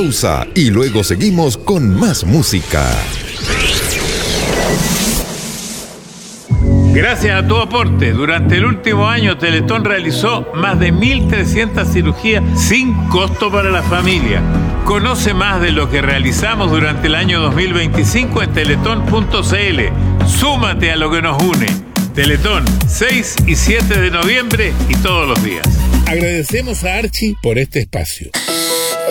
pausa y luego seguimos con más música. Gracias a tu aporte, durante el último año Teletón realizó más de 1.300 cirugías sin costo para la familia. Conoce más de lo que realizamos durante el año 2025 en teletón.cl. Súmate a lo que nos une. Teletón, 6 y 7 de noviembre y todos los días. Agradecemos a Archie por este espacio.